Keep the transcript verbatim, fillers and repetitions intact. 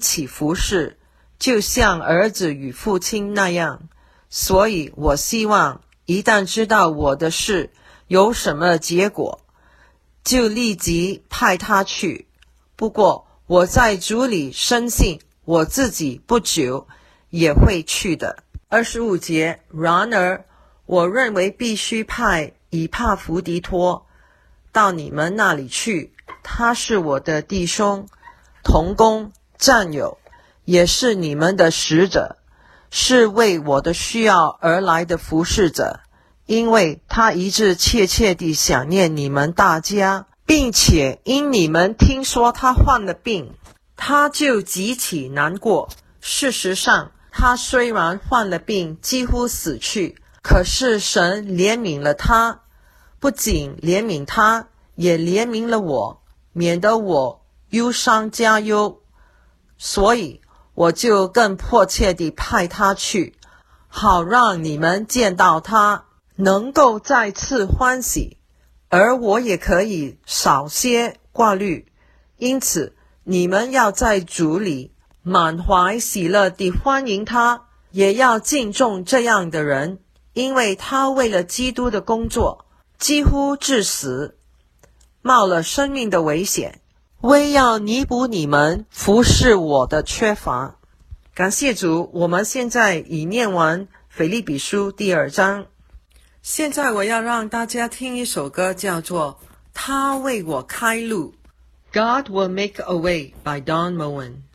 起服侍，就像儿子与父亲那样。所以我希望一旦知道我的事有什么结果，就立即派他去。不过我在主里深信我自己不久也会去的。二十五节，然而我认为必须派以帕弗迪托到你们那里去，他是我的弟兄、同工、战友，也是你们的使者，是为我的需要而来的服侍者，因为他一直切切地想念你们大家，并且因你们听说他患了病，他就极其难过。事实上，他虽然患了病，几乎死去，可是神怜悯了他，不仅怜悯他，也怜悯了我，免得我忧伤加忧。所以我就更迫切地派他去，好让你们见到他，能够再次欢喜，而我也可以少些挂虑。因此你们要在主里满怀喜乐地欢迎他，也要敬重这样的人，因为他为了基督的工作几乎致死，冒了生命的危险，为要弥补你们服侍我的缺乏。感谢主，我们现在已念完腓立比书第二章。现在我要让大家听一首歌，叫做他为我开路， God will make a way by Don Moen。